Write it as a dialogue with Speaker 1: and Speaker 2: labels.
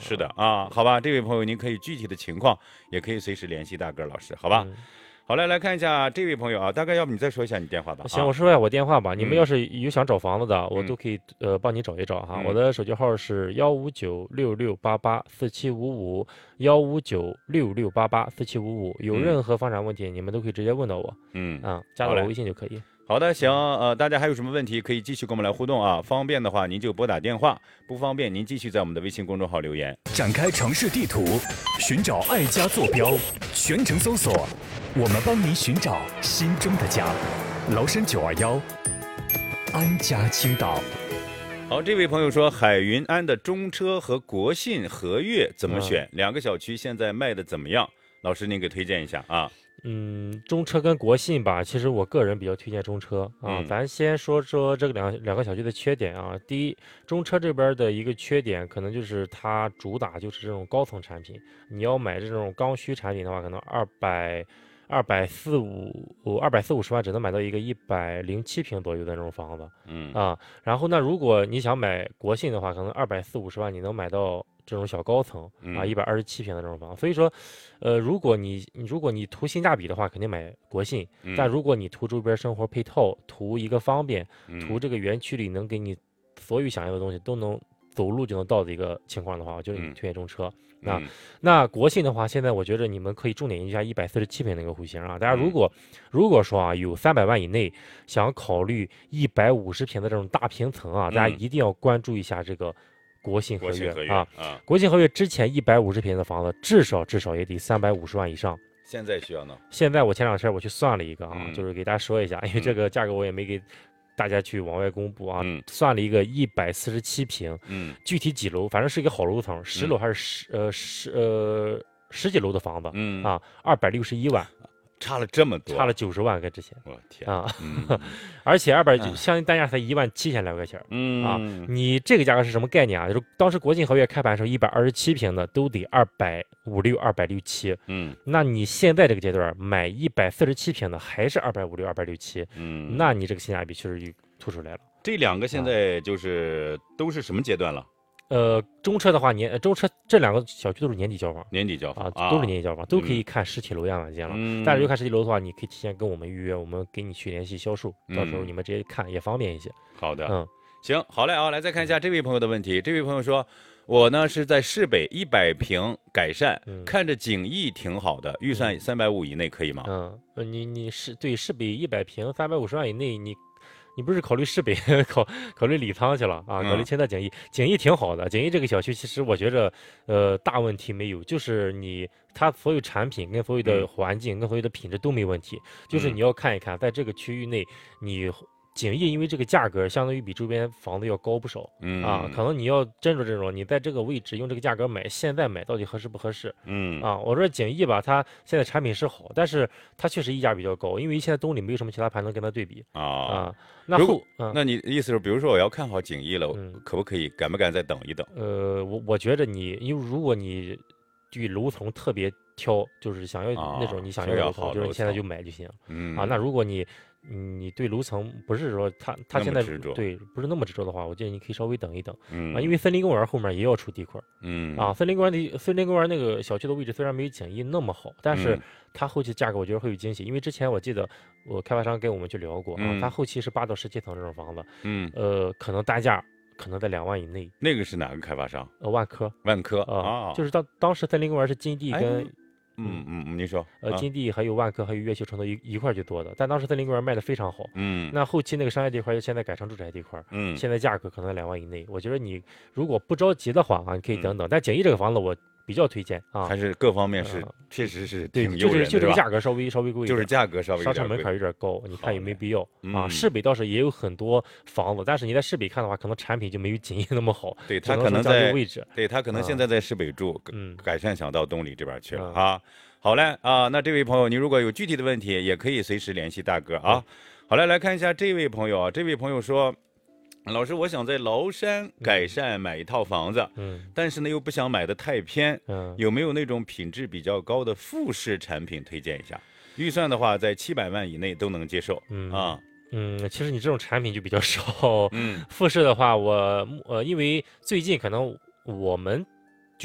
Speaker 1: 是的啊，好吧，这位朋友您可以具体的情况也可以随时联系大个老师，好吧？好嘞，来看一下这位朋友啊，大概要不你再说一下你电话吧？
Speaker 2: 行，我说一下我电话吧。你们要是有想找房子的，我都可以帮你找一找哈。我的手机号是15966884755，15966884755。有任何房产问题，你们都可以直接问到我。加到我微信就可以。
Speaker 1: 好的，行，大家还有什么问题可以继续跟我们来互动啊？方便的话您就拨打电话，不方便您继续在我们的微信公众号留言。
Speaker 3: 展开城市地图，寻找爱家坐标，全程搜索，我们帮您寻找心中的家。崂山921，安家青岛。
Speaker 1: 好，这位朋友说，海云安的中车和国信和悦怎么选？两个小区现在卖的怎么样？老师您给推荐一下啊。
Speaker 2: 中车跟国信吧，其实我个人比较推荐中车啊。咱先说说这个两个小区的缺点啊。第一，中车这边的一个缺点，可能就是它主打就是这种高层产品。你要买这种刚需产品的话，可能240-250万只能买到一个107平左右的那种房子。然后呢，如果你想买国信的话，可能240-250万你能买到这种小高层127平的这种房。所以说，如果你图性价比的话，肯定买国信。但如果你图周边生活配套，图一个方便，图这个园区里能给你所有想要的东西都能走路就能到的一个情况的话，我就推荐中车。那国信的话，现在我觉得你们可以重点研究一下147平那个户型啊。大家如果说啊有300万以内想考虑150平的这种大平层啊，大家一定要关注一下这个国信和悦啊。国信和悦之前150平的房子至少也得350万以上。
Speaker 1: 现在需要呢？
Speaker 2: 现在我前两天我去算了一个啊，就是给大家说一下，因为这个价格我也没给大家去往外公布啊。算了一个147平，具体几楼，反正是一个好楼层，10楼还是十几楼的房子，261万。
Speaker 1: 差了这么多，
Speaker 2: 差了90万跟之前，
Speaker 1: 我天
Speaker 2: 啊！而且相应单价才17000来块钱你这个价格是什么概念啊？就是当时国信和悦开盘时候127平的都得256、267，那你现在这个阶段买147平的还是256、267，那你这个性价比确实就突出来了。
Speaker 1: 这两个现在就是都是什么阶段了？
Speaker 2: 中车的话，中车这两个小区都是年底交房，都是年底交房，都可以看实体楼样软件了。但是要看实体楼的话，你可以提前跟我们预约，我们给你去联系销售，到时候你们直接看也方便一些。
Speaker 1: 好的，行，好嘞啊，来再看一下这位朋友的问题。这位朋友说，我呢是在市北100平改善，看着景逸挺好的，预算350以内可以吗？
Speaker 2: 你是对市北100平350万以内，你不是考虑市北考虑礼仓去了啊？考虑千德景逸挺好的。景逸这个小区其实我觉着大问题没有，就是它所有产品跟所有的环境跟所有的品质都没问题，就是你要看一看在这个区域内景逸因为这个价格相当于比周边房子要高不少，可能你要真说这种，你在这个位置用这个价格买，现在买到底合适不合适？我说景逸吧，它现在产品是好，但是它确实溢价比较高，因为现在东里没有什么其他盘能跟它对比
Speaker 1: 那你意思是，比如说我要看好景逸了，可不可以敢不敢再等一等？
Speaker 2: 我觉得因为如果你对楼层特别挑，就是想要那种你想要的楼层，就是你现在就买就行。那如果你对楼层不是说它现在对不是那么执着的话，我建议你可以稍微等一等因为森林公园后面也要出地块森林公园那个小区的位置虽然没有景逸那么好，但是它后期价格我觉得会有惊喜，因为之前我记得我开发商跟我们去聊过它后期是8到17层这种房子可能单价可能在2万以内。
Speaker 1: 那个是哪个开发商？
Speaker 2: 万科就是当时森林公园是金地跟
Speaker 1: 您说
Speaker 2: 金地还有万科还有越秀城都一块去做的，但当时森林公园卖的非常好那后期那个商业地块现在改成住宅地块现在价格可能在2万以内。我觉得你如果不着急的话你可以等等但景逸这个房子我比较推荐
Speaker 1: 还是各方面是确实是挺诱人的，
Speaker 2: 就这个价格稍微贵一点，
Speaker 1: 就是价格稍微
Speaker 2: 商场门槛有点高，你看有没有必要市北倒是也有很多房子，但是你在市北看的话，可能产品就没有景逸那么好。
Speaker 1: 对，他可能在
Speaker 2: 位置，
Speaker 1: 对他可能现在在市北住，改善想到东里这边去了好嘞那这位朋友，你如果有具体的问题，也可以随时联系大哥好嘞，来看一下这位朋友这位朋友说。老师，我想在崂山改善买一套房子，但是呢又不想买的太偏，有没有那种品质比较高的复式产品推荐一下？预算的话在700万以内都能接受
Speaker 2: 其实你这种产品就比较少复式的话因为最近可能我们